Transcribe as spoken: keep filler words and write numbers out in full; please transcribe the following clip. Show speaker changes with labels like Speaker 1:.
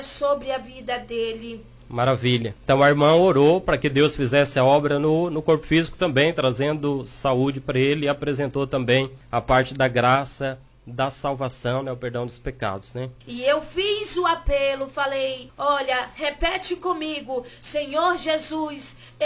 Speaker 1: sobre a vida dele.
Speaker 2: Maravilha. Então a irmã orou para que Deus fizesse a obra no, no corpo físico também, trazendo saúde para ele, e apresentou também a parte da graça, da salvação, né, o perdão dos pecados, né?
Speaker 1: E eu fiz o apelo, falei, olha, repete comigo, Senhor Jesus,